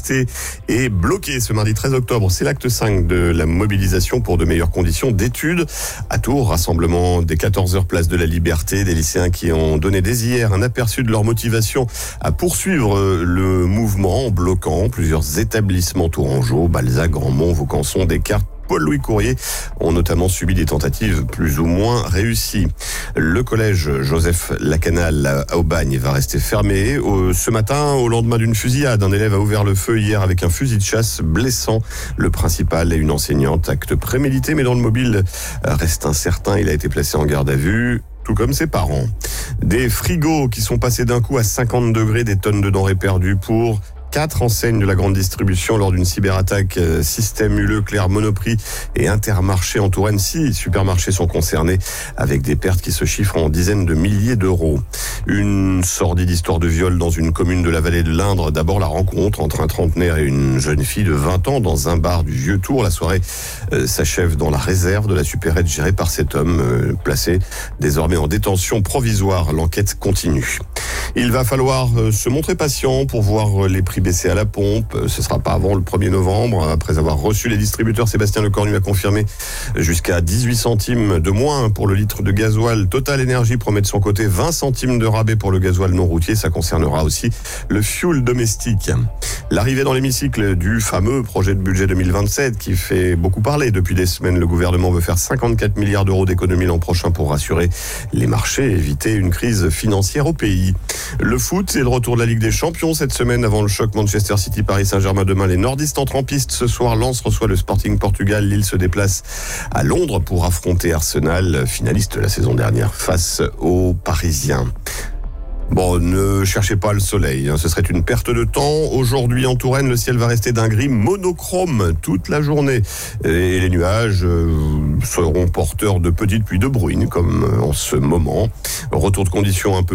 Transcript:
manifester et bloquer ce mardi 13 octobre. C'est l'acte 5 de la mobilisation pour de meilleures conditions d'études. À Tours, rassemblement dès 14h place de la Liberté. Des lycéens qui ont donné dès hier un aperçu de leur motivation à poursuivre le mouvement en bloquant plusieurs établissements tourangeaux, Balzac, Grandmont, Vaucanson, Descartes, Paul-Louis Courier ont notamment subi des tentatives plus ou moins réussies. Le collège Joseph Lacanal à Aubagne va rester fermé. Ce matin, au lendemain d'une fusillade, un élève a ouvert le feu hier avec un fusil de chasse, blessant le principal et une enseignante. Acte prémédité, mais dont le mobile reste incertain. Il a été placé en garde à vue, tout comme ses parents. Des frigos qui sont passés d'un coup à 50 degrés, des tonnes de denrées perdues pour 4 enseignes de la grande distribution lors d'une cyberattaque. Système U, Leclerc, Monoprix et Intermarché en Touraine. 6 supermarchés sont concernés avec des pertes qui se chiffrent en dizaines de milliers d'euros. Une sordide histoire de viol dans une commune de la vallée de l'Indre. D'abord la rencontre entre un trentenaire et une jeune fille de 20 ans dans un bar du Vieux-Tour. La soirée s'achève dans la réserve de la supérette gérée par cet homme, placé désormais en détention provisoire. L'enquête continue. Il va falloir se montrer patient pour voir les prix baisser à la pompe. Ce sera pas avant le 1er novembre. Après avoir reçu les distributeurs, Sébastien Lecornu a confirmé jusqu'à 18 centimes de moins pour le litre de gasoil. Total Énergie promet de son côté 20 centimes de rabais pour le gasoil non routier. Ça concernera aussi le fioul domestique. L'arrivée dans l'hémicycle du fameux projet de budget 2027 qui fait beaucoup parler depuis des semaines. Le gouvernement veut faire 54 milliards d'euros d'économies l'an prochain pour rassurer les marchés et éviter une crise financière au pays. Le foot, c'est le retour de la Ligue des Champions cette semaine avant le choc Manchester City-Paris Saint-Germain demain. Les nordistes entrent en piste ce soir. Lens reçoit le Sporting Portugal. Lille se déplace à Londres pour affronter Arsenal, finaliste de la saison dernière, face aux Parisiens. Bon, ne cherchez pas le soleil, ce serait une perte de temps. Aujourd'hui en Touraine, le ciel va rester d'un gris monochrome toute la journée. Et les nuages seront porteurs de petites pluies de bruine, comme en ce moment. Retour de conditions un peu